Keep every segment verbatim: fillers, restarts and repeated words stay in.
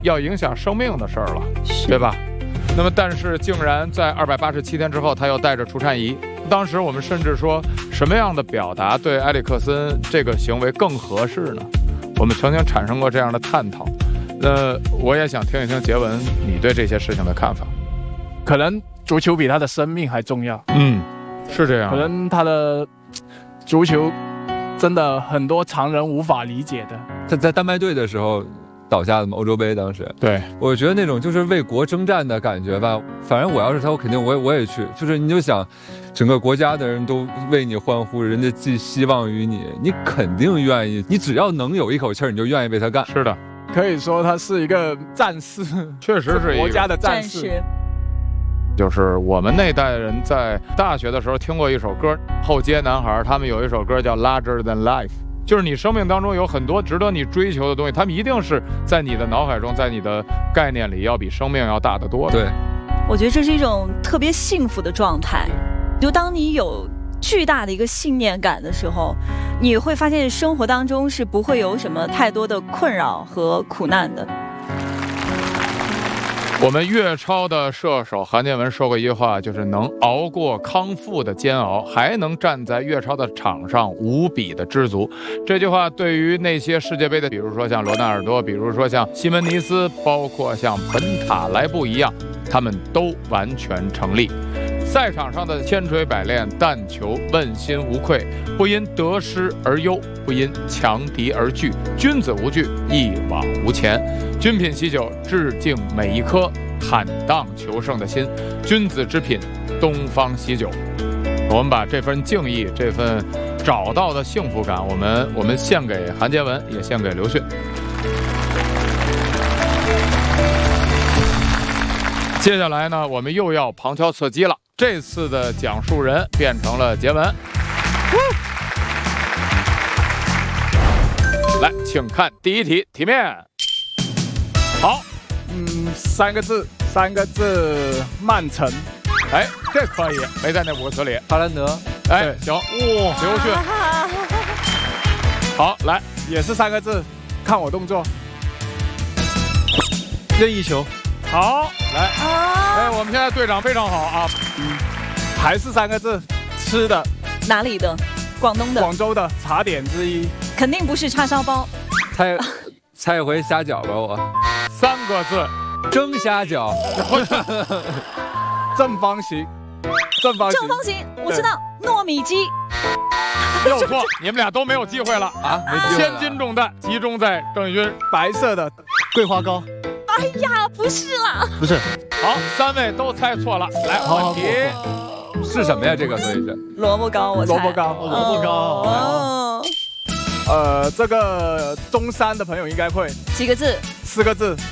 要影响生命的事儿了，对吧？那么，但是竟然在二百八十七天之后，他又带着除颤仪。当时我们甚至说，什么样的表达对埃里克森这个行为更合适呢？我们曾经产生过这样的探讨。那我也想听一听杰文你对这些事情的看法。 可能足球比他的生命还重要。 嗯，是这样。 可能他的足球真的很多常人无法理解的。 他在丹麦队的时候倒下的嘛，欧洲杯当时。 对， 我觉得那种就是为国征战的感觉吧。反正我要是他，我肯定我也我也去。就是你就想，整个国家的人都为你欢呼，人家寄希望于你，你肯定愿意。你只要能有一口气儿，你就愿意为他干。 是的， 可以说他是一个战士， 确实是一个国家的战士。 战士就是我们那代人在大学的时候听过一首歌，后街男孩他们有一首歌叫《Larger Than Life》。就是你生命当中有很多值得你追求的东西，他们一定是在你的脑海中，在你的概念里要比生命要大得多。 对， 我觉得这是一种特别幸福的状态。就当你有巨大的一个信念感的时候，你会发现生活当中是不会有什么太多的困扰和苦难的。 我们粤超的射手韩建文说过一句话，就是能熬过康复的煎熬，还能站在粤超的场上无比的知足。这句话对于那些世界杯的，比如说像罗纳尔多，比如说像西门尼斯，包括像本塔莱布一样，他们都完全成立。赛场上的千锤百炼，但求问心无愧，不因得失而忧，不因强敌而惧，君子无惧，一往无前。君品喜酒，致敬每一颗坦荡求胜的心。君子之品，东方喜酒。我们把这份敬意，这份找到的幸福感，我们我们献给韩杰文，也献给刘迅。接下来呢，我们又要旁敲侧击了。这次的讲述人变成了杰文。来，请看第一题，题面。好， 嗯，三个字，三个字，曼城。 哎，这可以，没在那五个词里。 哈兰德。 哎，行，哇，刘迅。好，来， 也是三个字，看我动作。 任意球。 好，来，哎，我们现在队长非常好啊。 嗯，还是三个字，吃的。 哪里的？广东的。 广州的茶点之一。 肯定不是叉烧包。 猜，猜一回虾饺吧，我。 三个字， 蒸虾饺。 正方形。正方形。 正方形，我知道，糯米鸡。 又错，你们俩都没有机会了啊！没机会了。千斤重担集中在郑宇军。 白色的桂花糕。 哎呀，不是啦， 不是。 好，三位都猜错了。来，问题是什么呀？这个所以是萝卜糕，我猜。 萝卜糕， 萝卜糕。 哦。 呃，这个中山的朋友应该会。 几个字？ 四个字。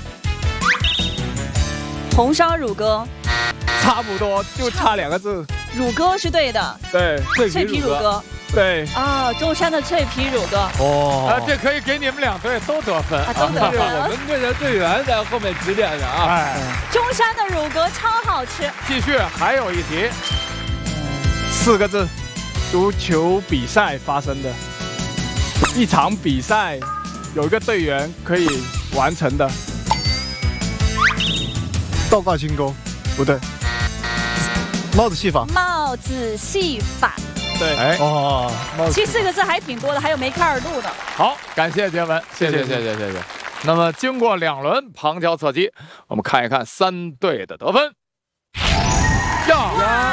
红烧乳鸽。 差不多，就差两个字。 乳鸽是对的。 对， 脆皮乳鸽。 对啊，中山的脆皮乳鸽。 哦，啊，这可以给你们两队都得分， 啊、都得分。 我们队的队员在后面指点着啊。 哎， 中山的乳鸽超好吃。 继续，还有一题， 四个字，足球比赛发生的，一场比赛有一个队员可以完成的。 倒挂金钩，不对。帽子戏法。 帽子戏法。 对， 哎哦， 其实四个字还挺多的，还有梅开二度的。 好，感谢杰文，谢谢谢谢谢谢。那么经过两轮旁敲侧击，我们看一看三队的得分。呀！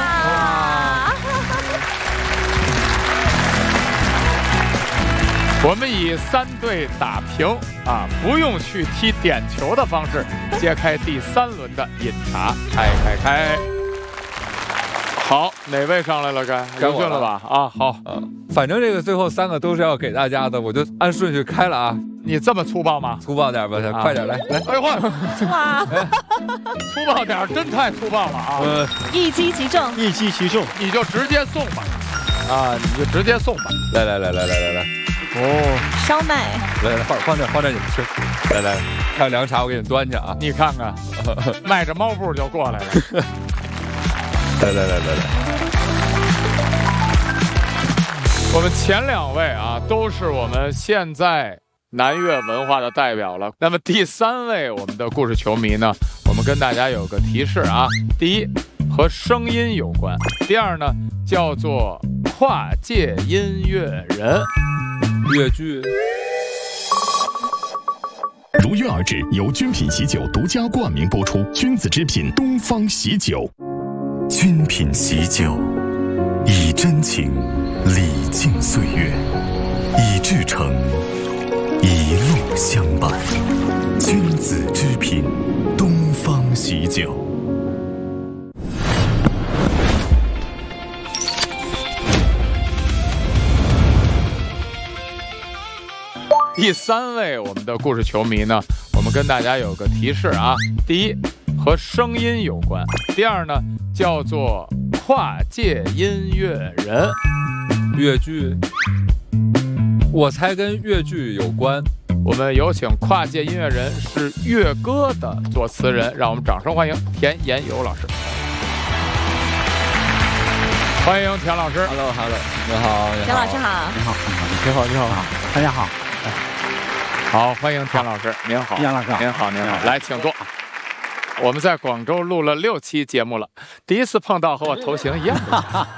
我们以三队打平啊，不用去踢点球的方式，揭开第三轮的饮茶，开开开。好，哪位上来了？该刘迅了吧？啊，好， 嗯，反正这个最后三个都是要给大家的，我就按顺序开了啊。 你这么粗暴吗？ 粗暴点吧，啊、快点来来。 哎呦， 哇， 粗暴点，真太粗暴了啊！ 呃， 一击即中， 一击即中， 你就直接送吧，啊，你就直接送吧。 来来来来来来来， 哦， 烧麦， 来来放放这放这你们吃。来来，还有凉茶我给你端去啊。 你看看，迈着猫步就过来了。 来来来来来， 我们前两位啊，都是我们现在南越文化的代表了。那么第三位我们的故事球迷呢，我们跟大家有个提示啊，第一和声音有关，第二呢叫做跨界音乐人。 越剧。 如约而至，由君品喜酒独家冠名播出，君子之品东方喜酒。君品喜酒，以真情礼敬岁月，以至诚一路相伴。君子之品东方喜酒。 第三位我们的故事球迷呢，我们跟大家有个提示啊，第一和声音有关，第二呢叫做跨界音乐人。 越剧，我猜跟越剧有关。 我们有请跨界音乐人是粤歌的作词人，让我们掌声欢迎田延友老师。欢迎田老师。 Hello Hello， 你好，你好， 田老师好。 你好，你好，你好，你好，大家好。 好，欢迎田老师。您好， 杨老师好。 您好，您好，来，请坐。我们在广州录了六期节目了，第一次碰到和我头型一样的。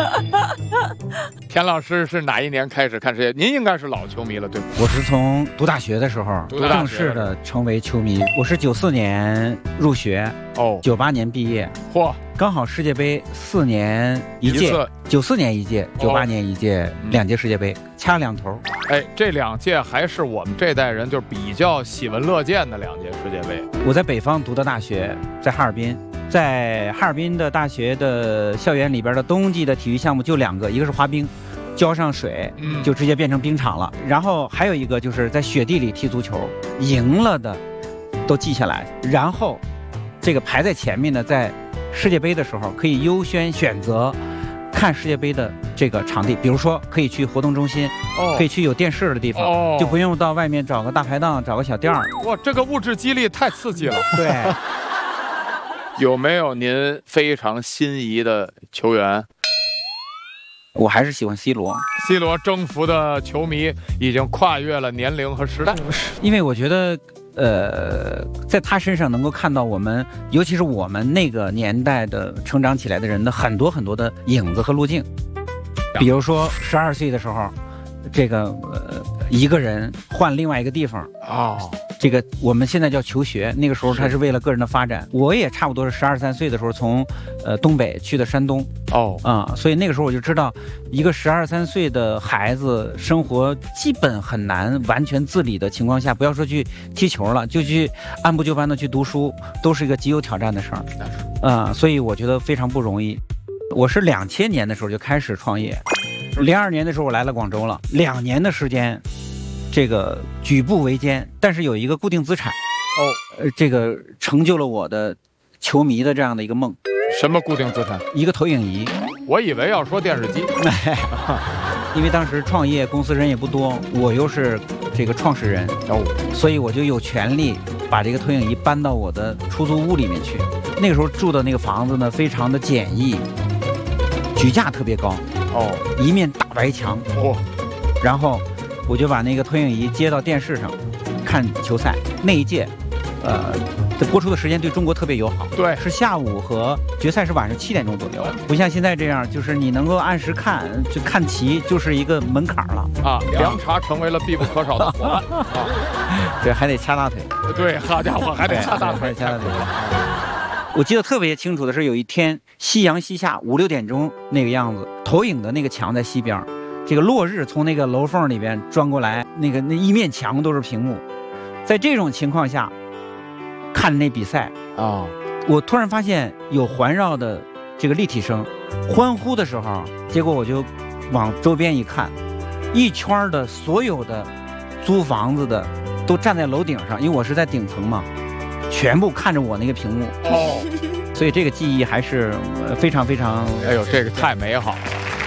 田老师是哪一年开始看世界？您应该是老球迷了，对吗？ 我是从读大学的时候读大学正式的成为球迷。我是九四年入学， 哦， 九八年毕业， 嚯， 刚好世界杯四年一届，九四年一届，九八年一届， 嗯两届世界杯，掐两头。 哎，这两届还是我们这代人就比较喜闻乐见的两届世界杯。 我在北方读的大学，在哈尔滨。在哈尔滨的大学的校园里边的冬季的体育项目就两个，一个是滑冰，浇上水嗯就直接变成冰场了，然后还有一个就是在雪地里踢足球，赢了的都记下来，然后这个排在前面的在世界杯的时候可以优先选择看世界杯的这个场地，比如说可以去活动中心， 哦可以去有电视的地方， 哦就不用到外面找个大排档找个小店儿。 哇，这个物质激励太刺激了。 对。 有没有您非常心仪的球员？ 我还是喜欢 C 罗 C 罗征服的球迷已经跨越了年龄和时代， 因为我觉得呃，在他身上能够看到我们，尤其是我们那个年代的成长起来的人的很多很多的影子和路径。比如说十二岁的时候，这个呃一个人换另外一个地方哦， 这个我们现在叫求学，那个时候他是为了个人的发展。我也差不多是十二三岁的时候从呃东北去的山东哦啊、嗯，所以那个时候我就知道，一个十二三岁的孩子生活基本很难完全自理的情况下，不要说去踢球了，就去按部就班的去读书，都是一个极有挑战的事儿。啊、嗯，所以我觉得非常不容易。我是两千年的时候就开始创业，零二年的时候我来了广州了，两年的时间。这个举步维艰，但是有一个固定资产， 哦， 呃，这个成就了我的球迷的这样的一个梦。 什么固定资产？ 一个投影仪。 我以为要说电视机， 因为当时创业公司人也不多，我又是这个创始人， 哦， 所以我就有权利把这个投影仪搬到我的出租屋里面去。那个时候住的那个房子呢，非常的简易，举架特别高， 哦， 一面大白墙， 哦， 然后。我就把那个投影仪接到电视上看球赛。那一届，呃，这播出的时间对中国特别友好， 对， 是下午和决赛是晚上七点钟左右，不像现在这样，就是你能够按时看，就看齐就是一个门槛了啊。凉茶成为了必不可少的伙伴啊， 对，还得掐大腿， 对，好家伙，还得掐大腿， 掐大腿。我记得特别清楚的是，有一天夕阳西下，五六点钟那个样子，投影的那个墙在西边。这个落日从那个楼缝里边钻过来，那个那一面墙都是屏幕，在这种情况下看那比赛啊、哦，我突然发现有环绕的这个立体声，欢呼的时候，结果我就往周边一看，一圈的所有的租房子的都站在楼顶上，因为我是在顶层嘛，全部看着我那个屏幕哦，所以这个记忆还是非常非常， 哎呦，这个太美好了。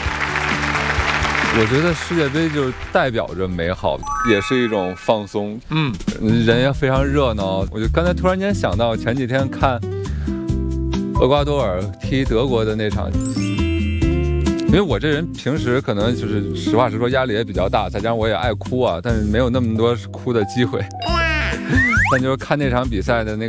我觉得世界杯就代表着美好，也是一种放松。 嗯， 人也非常热闹。我就刚才突然间想到，前几天看厄瓜多尔踢德国的那场， 因为我这人平时可能就是实话实说，压力也比较大，再加上我也爱哭啊，但是没有那么多哭的机会。但就是看那场比赛的那个